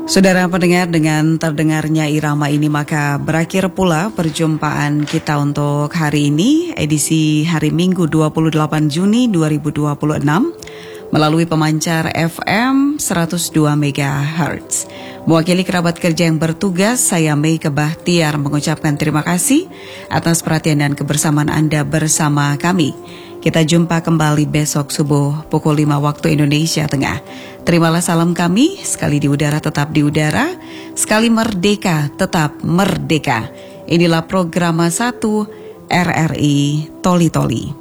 Saudara pendengar, dengan terdengarnya irama ini maka berakhir pula perjumpaan kita untuk hari ini, edisi hari Minggu 28 Juni 2026 melalui pemancar FM 102 MHz. Mewakili kerabat kerja yang bertugas, saya Meike Bahtiar mengucapkan terima kasih atas perhatian dan kebersamaan Anda bersama kami. Kita jumpa kembali besok subuh pukul 5 waktu Indonesia Tengah. Terimalah salam kami, sekali di udara tetap di udara, sekali merdeka tetap merdeka. Inilah program 1 RRI Toli Toli.